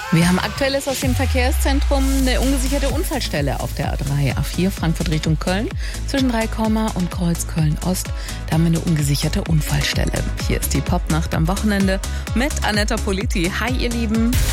Wir haben Aktuelles aus dem Verkehrszentrum. Eine ungesicherte Unfallstelle auf der A3, A4 Frankfurt Richtung Köln. Zwischen Dreikomma und Kreuzköln-Ost. Da haben wir eine ungesicherte Unfallstelle. Hier ist die Popnacht am Wochenende mit Anetta Politi. Hi, ihr Lieben.